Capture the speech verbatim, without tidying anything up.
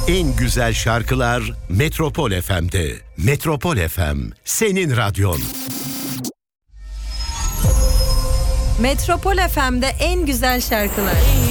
En güzel şarkılar Metropol F M'de. Metropol F M, senin radyon. Metropol F M'de en güzel şarkılar.